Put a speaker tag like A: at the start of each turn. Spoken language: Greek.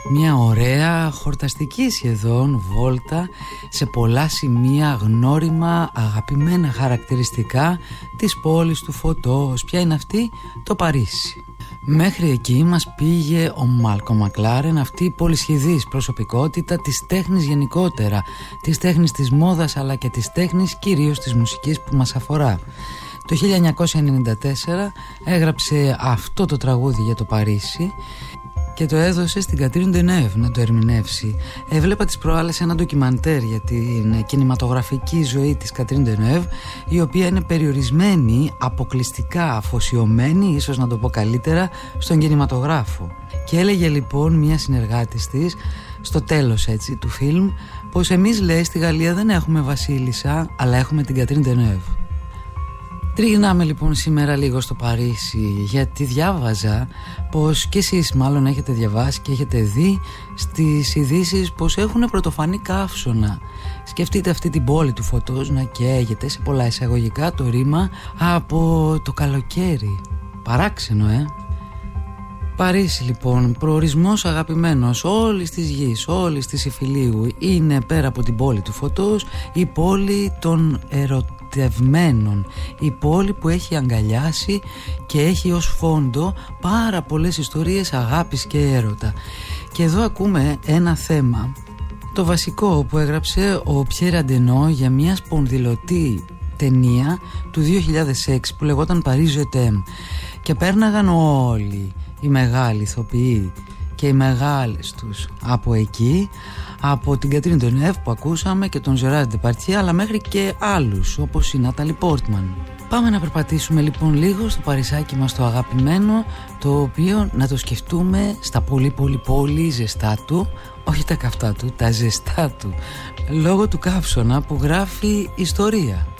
A: Μια ωραία χορταστική σχεδόν βόλτα σε πολλά σημεία γνώριμα, αγαπημένα χαρακτηριστικά της πόλης του φωτός. Ποια είναι αυτή? Το Παρίσι. Μέχρι εκεί μας πήγε ο Μάλκομ Μακλάρεν, αυτή η πολυσχηδής προσωπικότητα της τέχνης γενικότερα, της τέχνης της μόδας αλλά και της τέχνης κυρίως της μουσικής που μας αφορά. Το 1994 έγραψε αυτό το τραγούδι για το Παρίσι και το έδωσε στην Κατρίν Ντενεύ να το ερμηνεύσει. Έβλεπα τις προάλλες ένα ντοκιμαντέρ για την κινηματογραφική ζωή της Κατρίν Ντενεύ, η οποία είναι περιορισμένη, αποκλειστικά αφοσιωμένη, ίσως να το πω καλύτερα, στον κινηματογράφο. Και έλεγε λοιπόν μια συνεργάτης της, στο τέλος έτσι του φιλμ, πως εμείς, λέει, στη Γαλλία δεν έχουμε βασίλισσα, αλλά έχουμε την Κατρίν Ντενεύ. Τριγυρνάμε λοιπόν σήμερα λίγο στο Παρίσι, γιατί διάβαζα πως και εσείς μάλλον έχετε διαβάσει και έχετε δει στις ειδήσεις πως έχουν πρωτοφανή καύσωνα. Σκεφτείτε αυτή την πόλη του φωτός να καίγεται, σε πολλά εισαγωγικά το ρήμα, από το καλοκαίρι. Παράξενο, Παρίσι λοιπόν, προορισμός αγαπημένος όλης της γης, όλης της Ιφιλίου, είναι πέρα από την πόλη του φωτός η πόλη των ερωτευμένων, η πόλη που έχει αγκαλιάσει και έχει ως φόντο πάρα πολλές ιστορίες αγάπης και έρωτα. Και εδώ ακούμε ένα θέμα, το βασικό που έγραψε ο Πιέρ Αντενό για μια σπονδυλωτή ταινία του 2006 που λεγόταν Paris Je t'aime, και πέρναγαν όλοι οι μεγάλοι ηθοποιοί και οι μεγάλες τους από εκεί, από την Κατρίν Ντενεύ που ακούσαμε και τον Ζεράρ Ντεπαρτιέ, αλλά μέχρι και άλλους όπως η Νάταλι Πόρτμαν. Πάμε να περπατήσουμε λοιπόν λίγο στο Παρισάκι μας το αγαπημένο, το οποίο να το σκεφτούμε στα πολύ ζεστά του, όχι τα καυτά του, τα ζεστά του, λόγω του καύσωνα που γράφει ιστορία.